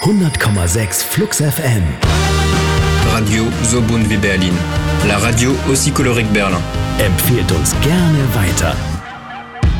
100,6 Flux FM. Radio so bunt wie Berlin. La radio aussi colorée que Berlin. Empfehlt uns gerne weiter.